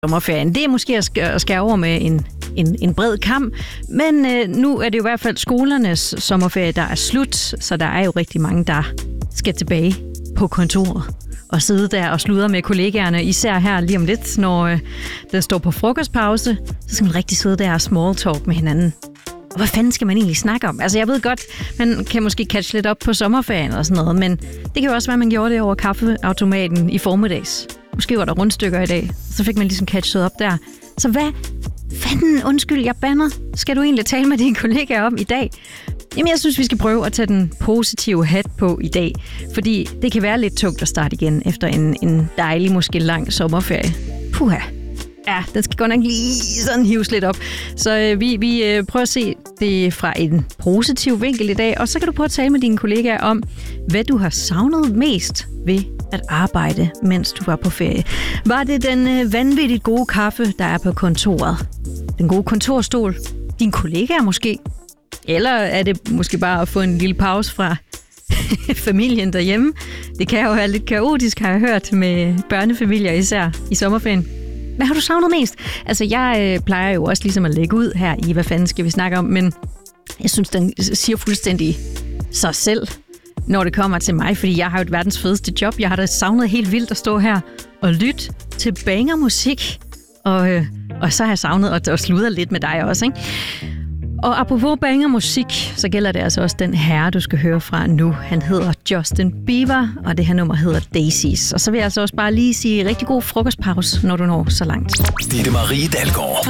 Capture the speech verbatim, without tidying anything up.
sommerferien. Det er måske at skære over med en, en, en bred kam, men øh, nu er det jo i hvert fald skolernes sommerferie, der er slut, så der er jo rigtig mange, der skal tilbage på kontoret og sidde der og sludre med kollegaerne, især her lige om lidt, når øh, den står på frokostpause, så skal man rigtig sidde der og small talk med hinanden. Og hvad fanden skal man egentlig snakke om? Altså jeg ved godt, man kan måske catch lidt op på sommerferien og sådan noget, men det kan jo også være, at man gjorde det over kaffeautomaten i formiddags. Måske var der rundstykker i dag, så fik man ligesom catchet op der. Så hvad fanden, undskyld, jeg bander, skal du egentlig tale med dine kollegaer om i dag? Jamen jeg synes, vi skal prøve at tage den positive hat på i dag, fordi det kan være lidt tungt at starte igen efter en, en dejlig, måske lang sommerferie. Puha. Ja, den skal godt nok lige sådan hives lidt op. Så øh, vi, vi øh, prøver at se det fra en positiv vinkel i dag, og så kan du prøve at tale med dine kollegaer om, hvad du har savnet mest ved at arbejde, mens du var på ferie. Var det den øh, vanvittigt gode kaffe, der er på kontoret? Den gode kontorstol? Dine kollegaer måske? Eller er det måske bare at få en lille pause fra familien derhjemme? Det kan jo være lidt kaotisk, har jeg hørt, med børnefamilier især i sommerferien. Hvad har du savnet mest? Altså, jeg øh, plejer jo også ligesom at lægge ud her i, hvad fanden skal vi snakke om, men jeg synes, den siger fuldstændig sig selv, når det kommer til mig, fordi jeg har jo et verdens fedeste job. Jeg har da savnet helt vildt at stå her og lytte til bangermusik, og, øh, og så har jeg savnet at, at sludre lidt med dig også, ikke? Og apropos bangermusik, så gælder det altså også den herre, du skal høre fra nu. Han hedder Justin Bieber, og det her nummer hedder Daisies. Og så vil jeg altså også bare lige sige rigtig god frokostpause, når du når så langt. Ditte Marie Dalgaard.